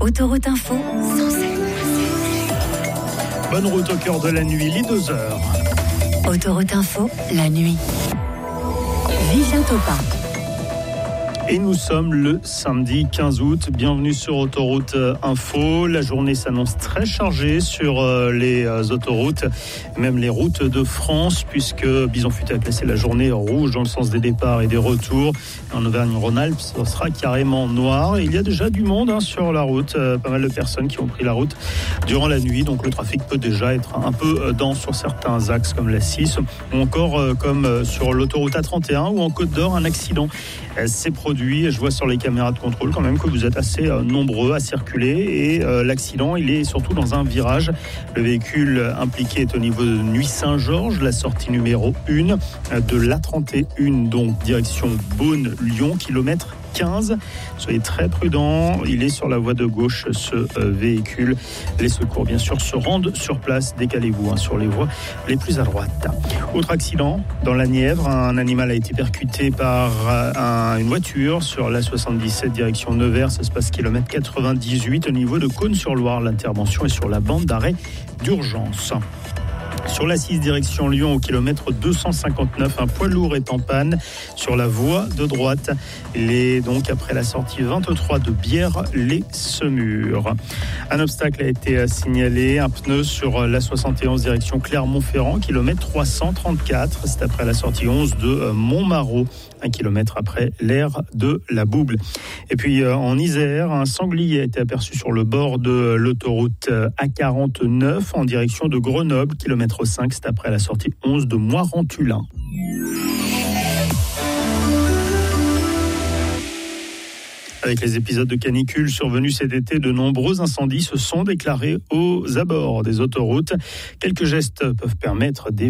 Autoroute Info, Bonne route au cœur de la nuit, les 2 heures. Autoroute Info, la nuit. Vivien Topin. Et nous sommes le samedi 15 août. Bienvenue sur Autoroute Info. La journée s'annonce très chargée sur les autoroutes, même les routes de France, puisque Bison Futé a classé la journée rouge dans le sens des départs et des retours. En Auvergne-Rhône-Alpes, ce sera carrément noir. Et il y a déjà du monde sur la route, pas mal de personnes qui ont pris la route durant la nuit. Donc le trafic peut déjà être un peu dense sur certains axes comme la 6 ou encore comme sur l'autoroute A31 ou en Côte d'Or, un accident s'est produit. Je vois sur les caméras de contrôle quand même que vous êtes assez nombreux à circuler et l'accident, il est surtout dans un virage. Le véhicule impliqué est au niveau de Nuit-Saint-Georges, la sortie numéro 1 de l'A31, donc direction Beaune-Lyon, kilomètre 15. Soyez très prudents, il est sur la voie de gauche ce véhicule. Les secours bien sûr se rendent sur place, décalez-vous sur les voies les plus à droite. Autre accident dans la Nièvre, un animal a été percuté par une voiture sur la 77 direction Nevers, ça se passe kilomètre 98 au niveau de Cosne-sur-Loire. L'intervention est sur la bande d'arrêt d'urgence. Sur la 6 direction Lyon au kilomètre 259, un poids lourd est en panne sur la voie de droite. Il est donc après la sortie 23 de Bière-les-Semures. Un obstacle a été signalé, un pneu sur la 71 direction Clermont-Ferrand, kilomètre 334. C'est après la sortie 11 de Montmarault, 1 kilomètre après l'aire de la Bouble. Et puis en Isère, un sanglier a été aperçu sur le bord de l'autoroute A49 en direction de Grenoble, kilomètre 5, c'est après la sortie 11 de Moirantulin. Avec les épisodes de canicule survenus cet été, de nombreux incendies se sont déclarés aux abords des autoroutes. Quelques gestes peuvent permettre d'éviter